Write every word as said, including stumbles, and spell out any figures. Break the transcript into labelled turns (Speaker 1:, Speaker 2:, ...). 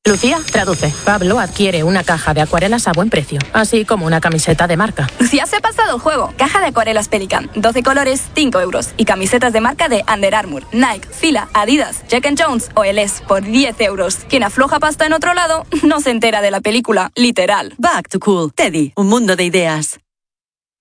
Speaker 1: Lucía, traduce. Pablo adquiere una caja de acuarelas a buen precio, así como una camiseta de marca.
Speaker 2: Lucía se ha pasado el juego. Caja de acuarelas Pelican, doce colores, cinco euros. Y camisetas de marca de Under Armour, Nike, Fila, Adidas, Jack and Jones o Eles por diez euros. Quien afloja pasta en otro lado no se entera de la película, literal.
Speaker 3: Back to Cool. Teddy, un mundo de ideas.